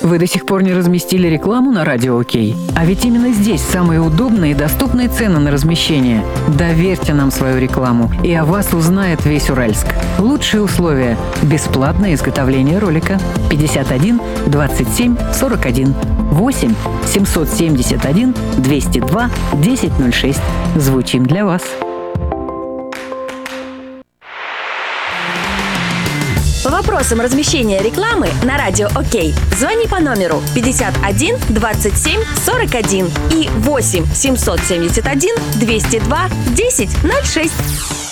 Вы до сих пор не разместили рекламу на Радио Окей? А ведь именно здесь самые удобные и доступные цены на размещение. Доверьте нам свою рекламу, и о вас узнает весь Уральск. Лучшие условия. Бесплатное изготовление ролика. 51 27 41. 8 771 202 1006. Звучим для вас. По вопросам размещения рекламы на Радио Окей звони по номеру 51 27 41 и 8 771 202 1006.